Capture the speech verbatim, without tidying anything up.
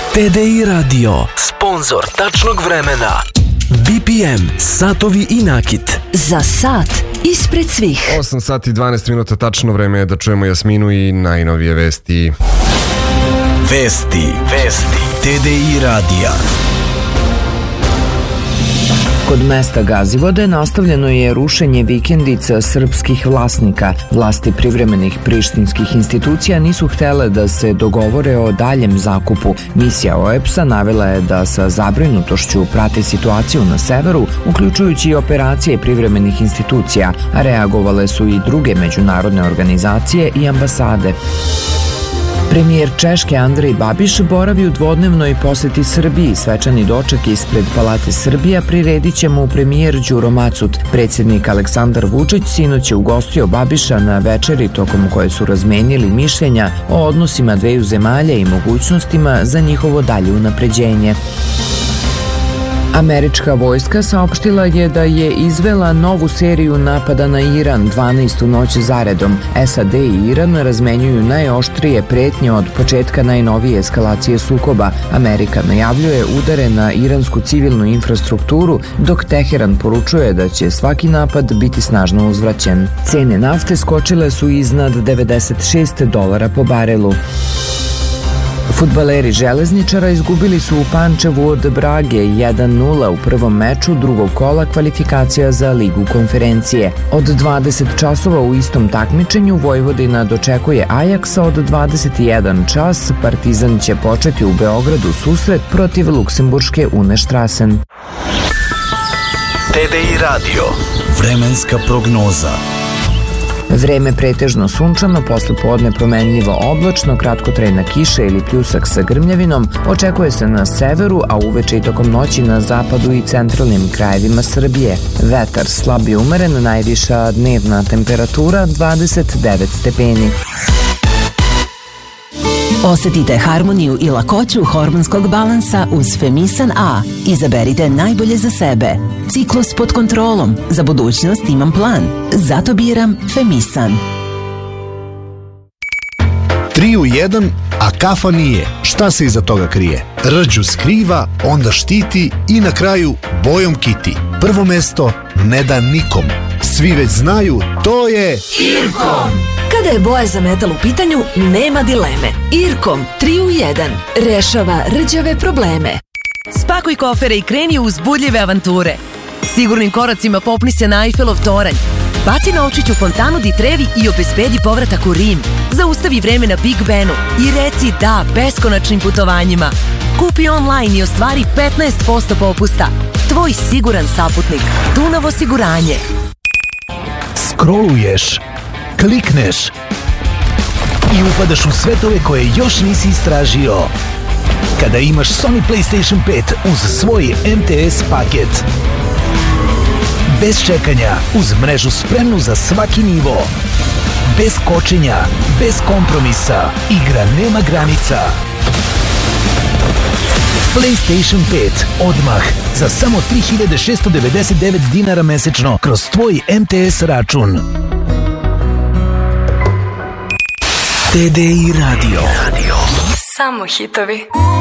T D I Radio, sponsor tačnog vremena. B P M, satovi i nakit. Za sat ispred svih. osam sati i dvanaest minuta, tačno vreme je da čujemo Jasminu i najnovije vesti. Vesti, vesti, T D I radija. Kod mesta Gazivode nastavljeno je rušenje vikendica srpskih vlasnika. Vlasti privremenih prištinskih institucija nisu htele da se dogovore o daljem zakupu. Misija O E B S-a navela je da sa zabrinutošću prate situaciju na severu, uključujući i operacije privremenih institucija, a reagovale su i druge međunarodne organizacije i ambasade. Premijer Češke Andrej Babiš boravi u dvodnevnoj poseti Srbiji. Svečani doček ispred Palate Srbija priredit će mu premijer Đuro Macut. Predsjednik Aleksandar Vučić sinoć je ugostio Babiša na večeri tokom koje su razmenili mišljenja o odnosima dveju zemalja i mogućnostima za njihovo dalje unapređenje. Američka vojska saopštila je da je izvela novu seriju napada na Iran, dvanaestu noć zaredom. S A D i Iran razmenjuju najoštrije pretnje od početka najnovije eskalacije sukoba. Amerika najavljuje udare na iransku civilnu infrastrukturu, dok Teheran poručuje da će svaki napad biti snažno uzvraćen. Cene nafte skočile su iznad devedeset šest dolara po barelu. Fudbaleri Železničara izgubili su u Pančevu od Brage jedan nula u prvom meču drugog kola kvalifikacija za Ligu konferencije. Od dvadeset časova u istom takmičenju Vojvodina dočekuje Ajaksa, od dvadeset jedan čas Partizan će početi u Beogradu susret protiv luksemburške Unestrasen. T D I radio, vremenska prognoza. Vreme pretežno sunčano, posle podne promenljivo oblačno, kratkotrajna kiša ili pljusak sa grmljavinom očekuje se na severu, a uveče i tokom noći na zapadu i centralnim krajevima Srbije. Vetar slab i umeren, najviša dnevna temperatura dvadeset devet stepeni. Osetite harmoniju i lakoću hormonskog balansa uz Femisan A. Izaberite najbolje za sebe. Ciklus pod kontrolom. Za budućnost imam plan. Zato biram Femisan. Tri u jedan, a kafa nije. Šta se iza toga krije? Rđu skriva, onda štiti i na kraju bojom kiti. Prvo mesto ne da nikom. Svi već znaju, to je Irkom! Kada je boja za metal u pitanju, nema dileme. Irkom tri u jedan rešava rđave probleme. Spakuj kofere i kreni u uzbudljive avanture. Sigurnim koracima popni se na Eiffelov toranj. Baci novčić u fontanu di Trevi i obezbedi povratak u Rim. Zaustavi vreme na Big Benu i reci da beskonačnim putovanjima. Kupi online i ostvari petnaest posto popusta. Tvoj siguran saputnik. Dunav osiguranje. Scrolluješ, klikneš i upadaš u svetove koje još nisi istražio. Kada imaš Sony PlayStation pet uz svoj M T S paket. Bez čekanja, uz mrežu spremnu za svaki nivo. Bez kočenja, bez kompromisa, igra nema granica. PlayStation pet odmah za samo tri hiljade šesto devedeset devet dinara mesečno kroz tvoj M T S račun. T D I radio. Samo hitovi.